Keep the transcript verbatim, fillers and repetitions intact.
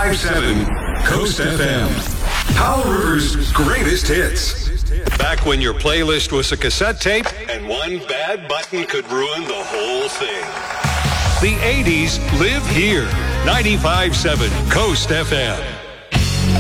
ninety-five seven Coast F M. Powell River's greatest hits. Back when your playlist was a cassette tape and one bad button could ruin the whole thing. The eighties live here. ninety-five seven Coast F M.